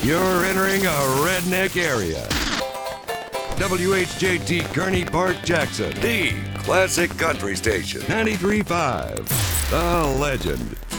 You're entering a redneck area. WHJT Kearney Park, Jackson, the classic country station. 93.5, the legend.